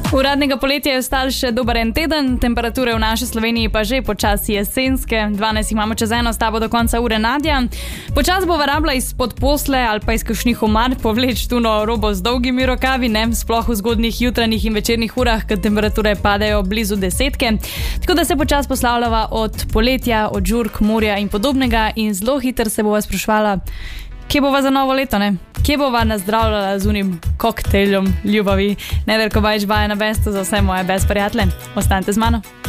Uradnega poletja je ostal še dober en teden, temperature v naši Sloveniji pa že počasi jesenske. 12 imamo čez eno, s tabo do konca ure Nadja. Počas bo varabla izpod posle ali pa iz kakšnih omar povleč tuno robo z dolgimi rokavi, ne? Sploh v zgodnjih jutranjih in večernih urah, kad temperature padajo blizu 10. Tako da se počas poslavljava od poletja, od žurk, morja in podobnega in zelo hitro se bova sprašvala, kje bova za novo leto, ne? Kje bova nazdravljala z unim koktejlom ljubavi? Nedeljko Bajč vaja na bestu za vse moje best prijatelje. Ostanite z mano.